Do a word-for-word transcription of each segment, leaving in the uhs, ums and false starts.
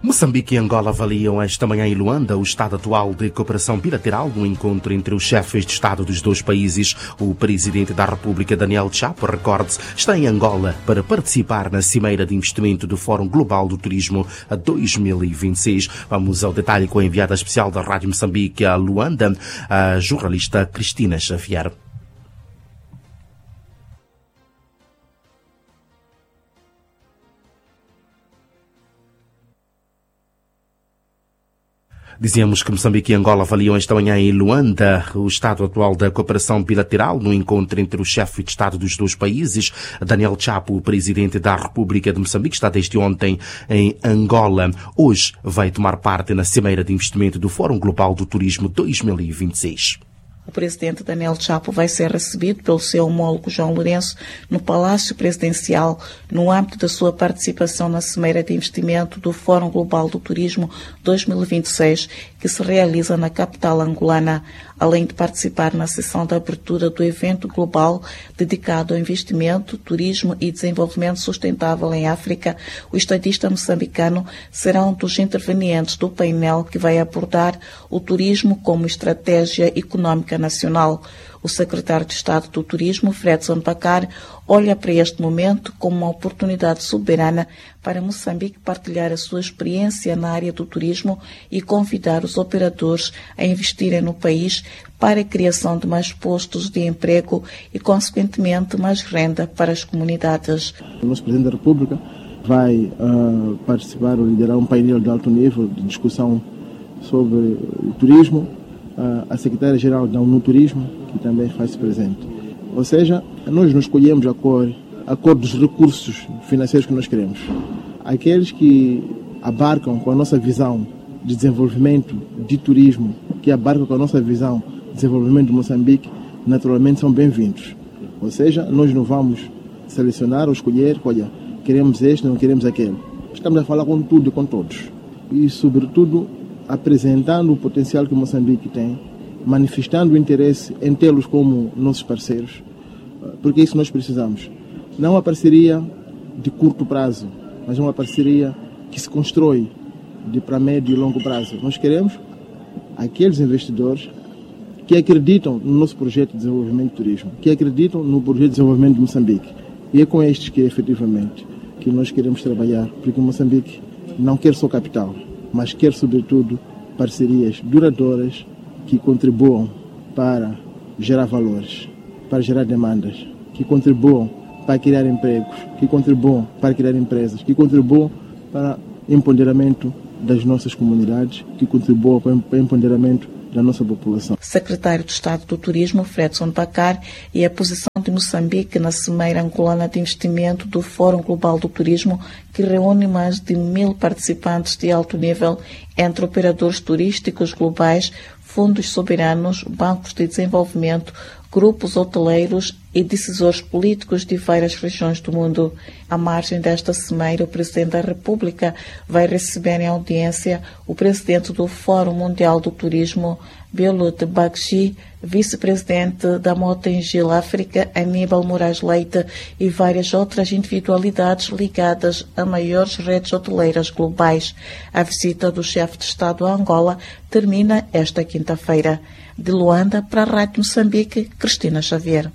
Moçambique e Angola avaliam esta manhã em Luanda o estado atual de cooperação bilateral no encontro entre os chefes de Estado dos dois países. O presidente da República, Daniel Chapo, recorde-se, está em Angola para participar na Cimeira de Investimento do Fórum Global do Turismo a dois mil e vinte e seis. Vamos ao detalhe com a enviada especial da Rádio Moçambique a Luanda, a jornalista Cristina Xavier. Dizíamos que Moçambique e Angola avaliam esta manhã em Luanda o estado atual da cooperação bilateral no encontro entre o chefe de Estado dos dois países. Daniel Chapo, o presidente da República de Moçambique, está desde ontem em Angola. Hoje vai tomar parte na Cimeira de Investimento do Fórum Global do Turismo dois mil e vinte e seis. O presidente Daniel Chapo vai ser recebido pelo seu homólogo João Lourenço no Palácio Presidencial no âmbito da sua participação na Cimeira de Investimento do Fórum Global do Turismo dois mil e vinte e seis, que se realiza na capital angolana, além de participar na sessão de abertura do evento global dedicado ao investimento, turismo e desenvolvimento sustentável em África. O estadista moçambicano será um dos intervenientes do painel que vai abordar o turismo como estratégia económica nacional. O secretário de Estado do Turismo, Fredson Pacar, olha para este momento como uma oportunidade soberana para Moçambique partilhar a sua experiência na área do turismo e convidar os operadores a investirem no país para a criação de mais postos de emprego e, consequentemente, mais renda para as comunidades. O nosso Presidente da República vai uh, participar ou liderar um painel de alto nível de discussão sobre o turismo. Uh, a Secretária-Geral da ONU Turismo, que também faz presente. Ou seja, nós nos escolhemos a cor, a cor dos recursos financeiros que nós queremos. Aqueles que abarcam com a nossa visão de desenvolvimento de turismo, que abarcam com a nossa visão de desenvolvimento de Moçambique, naturalmente são bem-vindos. Ou seja, nós não vamos selecionar ou escolher, olha, queremos este, não queremos aquele. Estamos a falar com tudo e com todos. E, sobretudo, apresentando o potencial que Moçambique tem, manifestando o interesse em tê-los como nossos parceiros, porque isso nós precisamos. Não uma parceria de curto prazo, mas uma parceria que se constrói de para médio e longo prazo. Nós queremos aqueles investidores que acreditam no nosso projeto de desenvolvimento de turismo, que acreditam no projeto de desenvolvimento de Moçambique. E é com estes que, efetivamente, que nós queremos trabalhar, porque Moçambique não quer só capital, mas quer, sobretudo, parcerias duradouras que contribuam para gerar valores, para gerar demandas, que contribuam para criar empregos, que contribuam para criar empresas, que contribuam para o empoderamento das nossas comunidades, que contribuam para o empoderamento da nossa população. Secretário de Estado do Turismo, Fredson Pacar, e a posição de Moçambique na Cimeira Angolana de Investimento do Fórum Global do Turismo, que reúne mais de mil participantes de alto nível, entre operadores turísticos globais, fundos soberanos, bancos de desenvolvimento, grupos hoteleiros e decisores políticos de várias regiões do mundo. À margem desta cimeira, o Presidente da República vai receber em audiência o Presidente do Fórum Mundial do Turismo, Belout Bakshi, Vice-Presidente da Motengil África, Aníbal Moraes Leite, e várias outras individualidades ligadas a maiores redes hoteleiras globais. A visita do chefe de Estado a Angola termina esta quinta-feira. De Luanda, para a Rádio Moçambique, Cristina Xavier.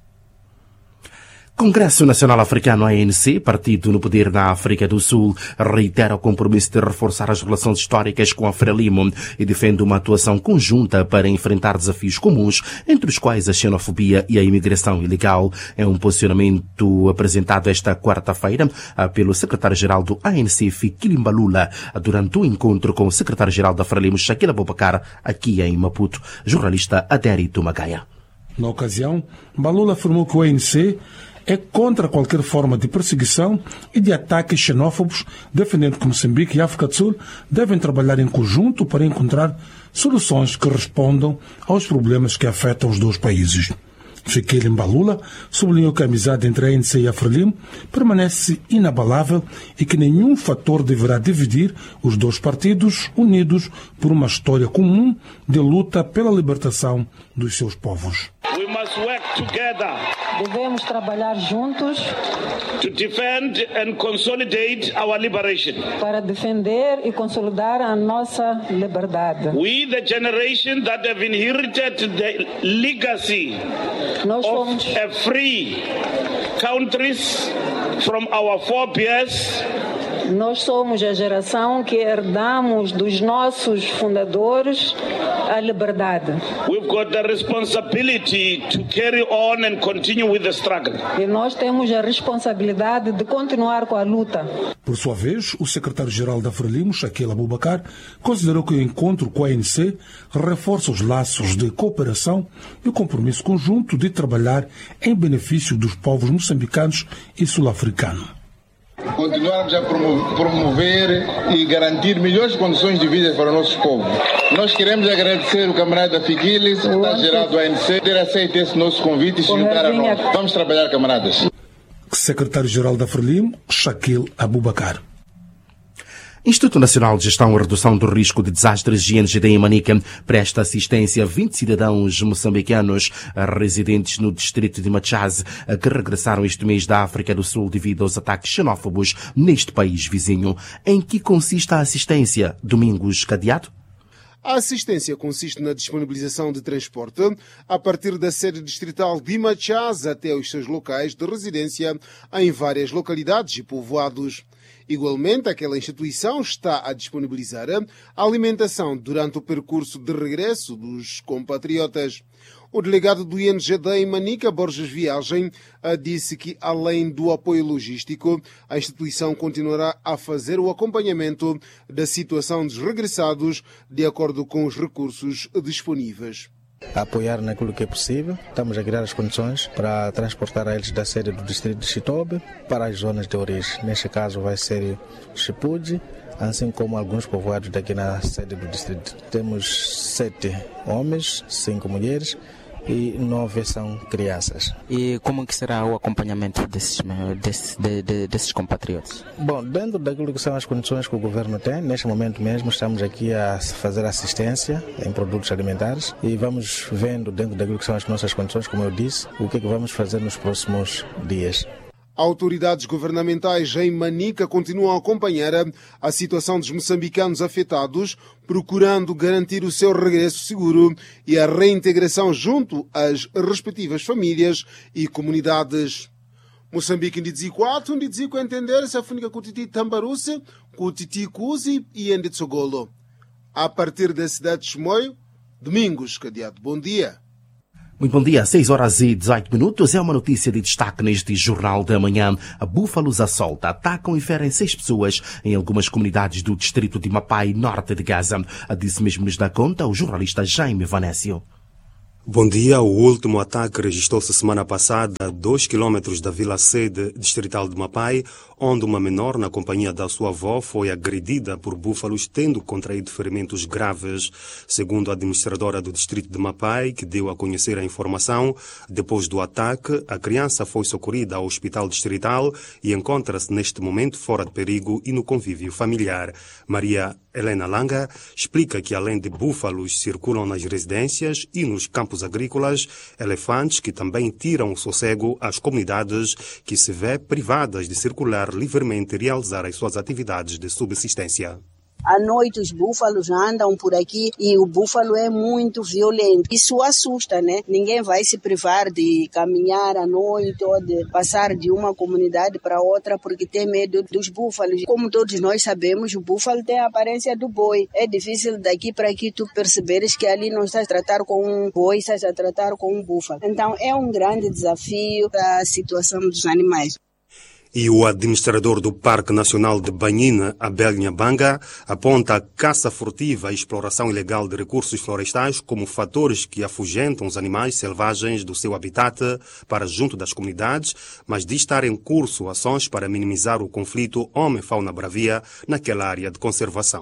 Congresso Nacional Africano, A N C, partido no poder na África do Sul, reitera o compromisso de reforçar as relações históricas com a Frelimo e defende uma atuação conjunta para enfrentar desafios comuns, entre os quais a xenofobia e a imigração ilegal. É um posicionamento apresentado esta quarta-feira pelo secretário-geral do A N C, Fikile Mbalula, durante o encontro com o secretário-geral da Frelimo, Shaquille Abubakar, aqui em Maputo. Jornalista Adérito Magaia. Na ocasião, Mbalula afirmou que o A N C é contra qualquer forma de perseguição e de ataques xenófobos, defendendo que Moçambique e África do Sul devem trabalhar em conjunto para encontrar soluções que respondam aos problemas que afetam os dois países. Fikile Mbalula sublinhou que a amizade entre a A N C e a Frelimo permanece inabalável e que nenhum fator deverá dividir os dois partidos unidos por uma história comum de luta pela libertação dos seus povos. We must work together Devemos trabalhar juntos to defend and consolidate our liberation. Para defender e consolidar a nossa liberdade. We, the generation that have inherited the legacy Nós of fomos... a free countries from our forebears. Nós somos a geração que herdamos dos nossos fundadores a liberdade. We've got the responsibility to carry on and continue with the struggle. E nós temos a responsabilidade de continuar com a luta. Por sua vez, o secretário-geral da Frelimo, Shaquille Abubakar, considerou que o encontro com a A N C reforça os laços de cooperação e o compromisso conjunto de trabalhar em benefício dos povos moçambicanos e sul-africanos. Continuarmos a promover e garantir melhores condições de vida para os nossos povos. Nós queremos agradecer o camarada Fiquilis, secretário-geral do A N C, ter aceito esse nosso convite e se juntar a nós. Vamos trabalhar, camaradas. Secretário-geral da Frelimo, Shaquille Abubakar. Instituto Nacional de Gestão e Redução do Risco de Desastres I N G D em Manica presta assistência a vinte cidadãos moçambicanos residentes no distrito de Machaz que regressaram este mês da África do Sul devido aos ataques xenófobos neste país vizinho. Em que consiste a assistência? Domingos Cadeado? A assistência consiste na disponibilização de transporte a partir da sede distrital de Machaz até os seus locais de residência em várias localidades e povoados. Igualmente, aquela instituição está a disponibilizar a alimentação durante o percurso de regresso dos compatriotas. O delegado do I N G D em Manica, Borges Viagem, disse que, além do apoio logístico, a instituição continuará a fazer o acompanhamento da situação dos regressados de acordo com os recursos disponíveis. A apoiar naquilo que é possível. Estamos a criar as condições para transportar a eles da sede do distrito de Chitobe para as zonas de origem. Neste caso vai ser Chipude, assim como alguns povoados daqui na sede do distrito. Temos sete homens, cinco mulheres e nove são crianças. E como que será o acompanhamento desses, desses, de, de, desses compatriotas? Bom, dentro daquilo que são as condições que o governo tem, neste momento mesmo estamos aqui a fazer assistência em produtos alimentares e vamos vendo dentro daquilo que são as nossas condições, como eu disse, o que é que vamos fazer nos próximos dias. Autoridades governamentais em Manica continuam a acompanhar a situação dos moçambicanos afetados, procurando garantir o seu regresso seguro e a reintegração junto às respectivas famílias e comunidades. Moçambique em Diziquato, em Dizico entender se a fúnica Kutiti Tambaruce, Kutiti Kuzi e em Tsogolo. A partir da cidade de Chimoio, Domingos Cadeado. Bom dia. Muito bom dia, seis horas e dezoito minutos. É uma notícia de destaque neste Jornal da Manhã. A búfalos à solta atacam e ferem seis pessoas em algumas comunidades do distrito de Mapai, norte de Gaza. A disse mesmo nos dá conta o jornalista Jaime Vanésio. Bom dia. O último ataque registrou-se semana passada a dois quilômetros da vila-sede distrital de Mapai, onde uma menor, na companhia da sua avó, foi agredida por búfalos, tendo contraído ferimentos graves. Segundo a administradora do distrito de Mapai, que deu a conhecer a informação, depois do ataque, a criança foi socorrida ao hospital distrital e encontra-se neste momento fora de perigo e no convívio familiar. Maria Helena Langa explica que, além de búfalos, circulam nas residências e nos campos agrícolas, elefantes que também tiram o sossego às comunidades que se vê privadas de circular livremente e realizar as suas atividades de subsistência. À noite os búfalos andam por aqui e o búfalo é muito violento. Isso assusta, né? Ninguém vai se privar de caminhar à noite ou de passar de uma comunidade para outra porque tem medo dos búfalos. Como todos nós sabemos, o búfalo tem a aparência do boi. É difícil daqui para aqui tu perceberes que ali não estás a tratar com um boi, estás a tratar com um búfalo. Então é um grande desafio para a situação dos animais. E o administrador do Parque Nacional de Banhina, Abel Nhambanga, aponta a caça furtiva e exploração ilegal de recursos florestais como fatores que afugentam os animais selvagens do seu habitat para junto das comunidades, mas diz estar em curso ações para minimizar o conflito homem-fauna bravia naquela área de conservação.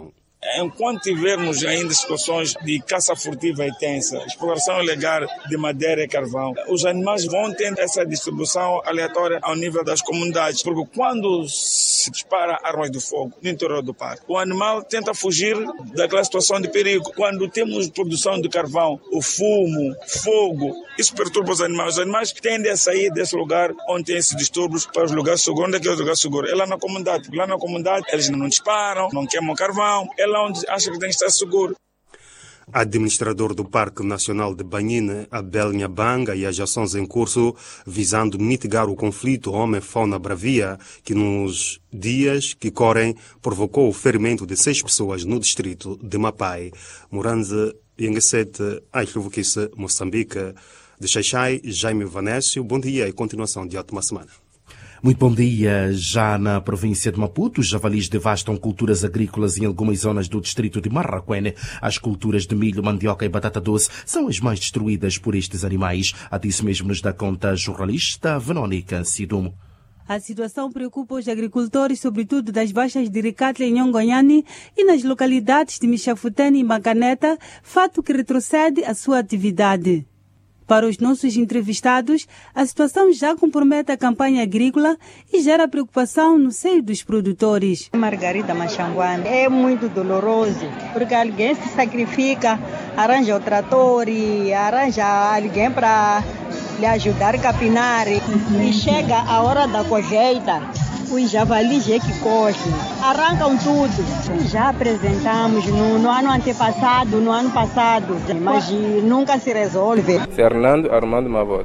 enquanto tivermos ainda situações de caça furtiva e tensa, exploração ilegal de madeira e carvão, os animais vão ter essa distribuição aleatória ao nível das comunidades, porque quando se dispara armas de fogo no interior do parque, o animal tenta fugir daquela situação de perigo. Quando temos produção de carvão, o fumo, fogo, isso perturba os animais. Os animais tendem a sair desse lugar onde tem esses distúrbios para os lugares seguros. Onde é que é o lugar seguro? É lá na comunidade, porque lá na comunidade eles não disparam, não queimam carvão, é lá onde acham que tem que estar seguro. Administrador do Parque Nacional de Banhine, Abel Nhabanga, e as ações em curso visando mitigar o conflito homem-fauna bravia que nos dias que correm provocou o ferimento de seis pessoas no distrito de Mapai. Moranze Yengesete, Aixluvuquice, Moçambique. De Xaixai, Jaime Vanésio, bom dia e continuação de ótima semana. Muito bom dia. Já na província de Maputo, os javalis devastam culturas agrícolas em algumas zonas do distrito de Marraquene. As culturas de milho, mandioca e batata doce são as mais destruídas por estes animais. A disso mesmo nos dá conta a jornalista Venónica Sidumo. A situação preocupa os agricultores, sobretudo das baixas de Ricatla e Nhongonhani e nas localidades de Michafutene e Macaneta, fato que retrocede a sua atividade. Para os nossos entrevistados, a situação já compromete a campanha agrícola e gera preocupação no seio dos produtores. Margarida Machanguane, é muito doloroso, porque alguém se sacrifica, arranja o trator e arranja alguém para lhe ajudar a capinar. E chega a hora da colheita, os javalis é que costem, arrancam tudo. Já apresentamos no, no ano antepassado, no ano passado, mas nunca se resolve. Fernando Armando Mavoto.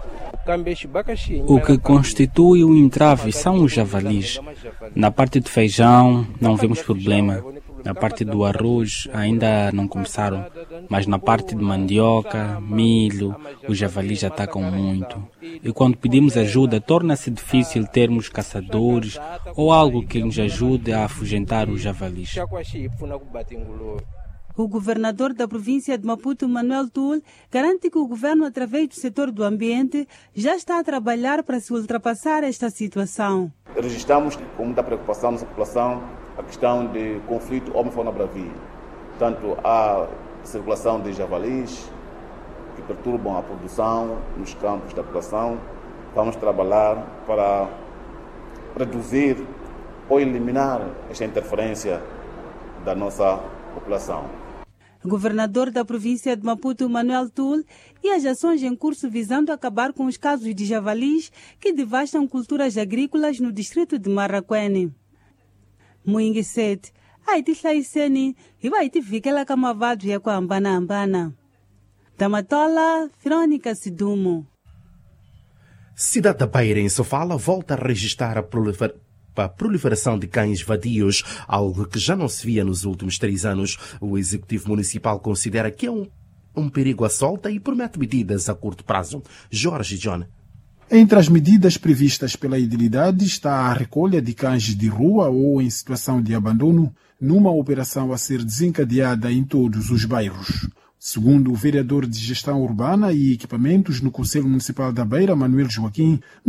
O que constitui o entrave são os javalis. Na parte do feijão não vemos problema. Na parte do arroz ainda não começaram, mas na parte de mandioca, milho, os javalis atacam muito. E quando pedimos ajuda, torna-se difícil termos caçadores ou algo que nos ajude a afugentar os javalis. O governador da província de Maputo, Manuel Tull, garante que o governo, através do setor do ambiente, já está a trabalhar para se ultrapassar esta situação. Registramos com muita preocupação na população a questão de conflito homem-fauna bravia. Tanto a circulação de javalis, que perturbam a produção nos campos da população. Vamos trabalhar para reduzir ou eliminar esta interferência da nossa população. Governador da província de Maputo, Manuel Tull, e as ações em curso visando acabar com os casos de javalis que devastam culturas agrícolas no distrito de Marraquene. Muingisete, Haiti Tlaiseni, e vai te ficar camavado e com ambana ambana. Tamatola, Verônica Sidumo. Cidade da Beira, em Sofala, volta a registrar a proliferação. A proliferação de cães vadios, algo que já não se via nos últimos três anos. O Executivo Municipal considera que é um, um perigo à solta e promete medidas a curto prazo. Jorge John. Entre as medidas previstas pela idilidade está a recolha de cães de rua ou em situação de abandono, numa operação a ser desencadeada em todos os bairros. Segundo o vereador de Gestão Urbana e Equipamentos no Conselho Municipal da Beira, Manuel Joaquim,